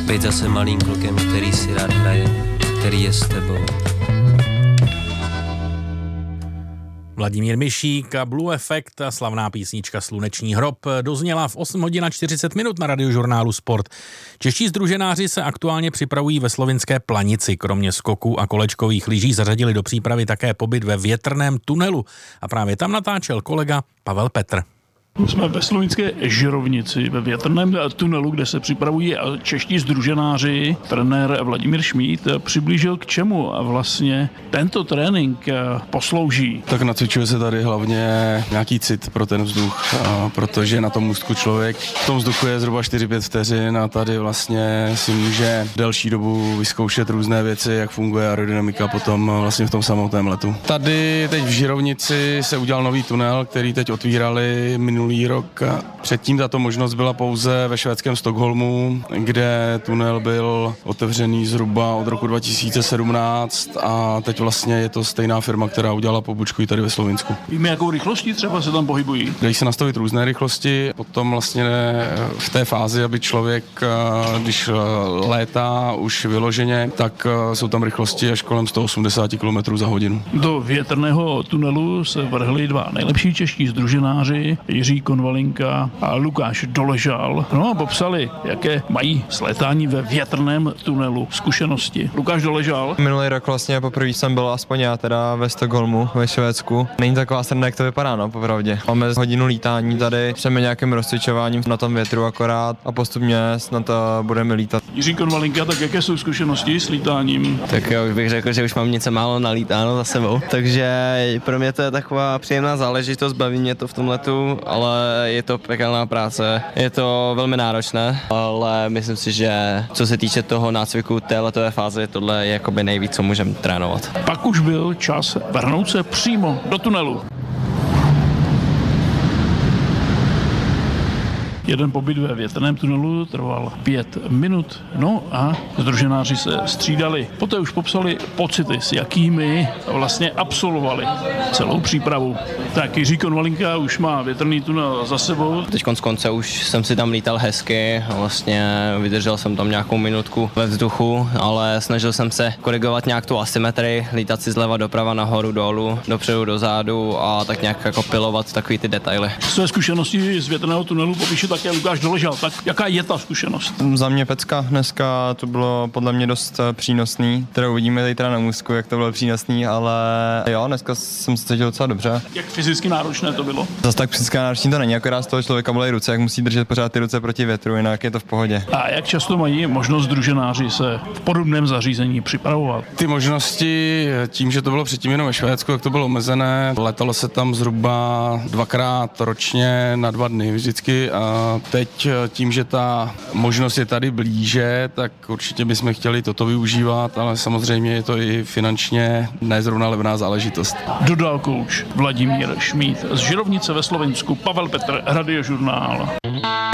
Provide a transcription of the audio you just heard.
být zase malým klukem, který si rád hraje, který je s tebou. Vladimír Mišík a Blue Effect a slavná písnička Sluneční hrob dozněla v 8 hodin a 40 minut na Radiožurnálu Sport. Čeští sdruženáři se aktuálně připravují ve slovinské Planici. Kromě skoků a kolečkových lyží zařadili do přípravy také pobyt ve větrném tunelu. A právě tam natáčel kolega Pavel Petr. Jsme ve slovinské Žirovnici, ve větrném tunelu, kde se připravují čeští sdruženáři. Trenér Vladimír Šmíd přiblížil, k čemu vlastně tento trénink poslouží. Tak nacvičuje se tady hlavně nějaký cit pro ten vzduch, protože na tom můstku člověk v tom vzduchu je zhruba 4-5 vteřin a tady vlastně si může delší dobu vyzkoušet různé věci, jak funguje aerodynamika potom vlastně v tom samotném letu. Tady teď v Žirovnici se udělal nový tunel, který teď otvírali minulý rok. Předtím tato možnost byla pouze ve švédském Stockholmu, kde tunel byl otevřený zhruba od roku 2017 a teď vlastně je to stejná firma, která udělala pobočku i tady ve Slovinsku. Víme, jakou rychlostí třeba se tam pohybují? Dají se nastavit různé rychlosti, potom vlastně v té fázi, aby člověk, když létá už vyloženě, tak jsou tam rychlosti až kolem 180 km za hodinu. Do větrného tunelu se vrhli dva nejlepší čeští sdruženáři, Jiří Konvalinka a Lukáš Doležal. No a popsali, jaké mají s létání ve větrném tunelu zkušenosti. Lukáš Doležal. Minulý rok vlastně poprvé jsem byl aspoň já teda ve Stockholmu, ve Švédsku. Není taková sranda, jak to vypadá, no, popravdě. Máme hodinu lítání tady, jsme nějakým rozcvičováním na tom větru akorát a postupně snad budeme lítat. Jiří Konvalinka, tak jaké jsou zkušenosti s lítáním? Tak já už bych řekl, že už mám něco málo nalítáno za sebou. Takže pro mě to je taková příjemná záležitost, baví mě to v tom letu, ale je to pekelná práce. Je to velmi náročné, ale myslím si, že co se týče toho nácviku té letové fáze, tohle je jakoby nejvíc, co můžeme trénovat. Pak už byl čas vrhnout se přímo do tunelu. Jeden pobyt ve větrném tunelu trval 5 minut, no a sdruženáři se střídali. Poté už popsali pocity, s jakými vlastně absolvovali celou přípravu. Tak Jiří Konvalinka už má větrný tunel za sebou. Teď z konce už jsem si tam lítal hezky, vlastně vydržel jsem tam nějakou minutku ve vzduchu, ale snažil jsem se korigovat nějak tu asymetrii, lítat si zleva doprava, nahoru, dolů, dopředu, dozadu a tak nějak jako pilovat takový ty detaily. Své zkušenosti z větrného tunelu popíše také Lukáš Doležal. Tak jaká je ta zkušenost? Za mě pecka dneska to bylo podle mě dost přínosný, teda uvidíme tady teda na můstku, jak to bylo přínosný, ale jo, dneska jsem se cítil docela dobře. Jak fyzicky náročné to bylo? Zas tak fyzicky náročný to není, akorát z toho člověka bolej ruce, jak musí držet pořád ty ruce proti větru, jinak je to v pohodě. A jak často mají možnost sdruženáři se v podobném zařízení připravovat? Ty možnosti, tím, že to bylo předtím jenom ve Švédsku, tak to bylo omezené. Letalo se tam zhruba 2krát ročně na 2 dny vždycky a teď tím, že ta možnost je tady blíže, tak určitě bychom chtěli toto využívat, ale samozřejmě je to i finančně nezrovna levná záležitost. Dodal kouč Vladimír Šmíd z Žirovnice ve Slovinsku, Pavel Petr, Radiožurnál.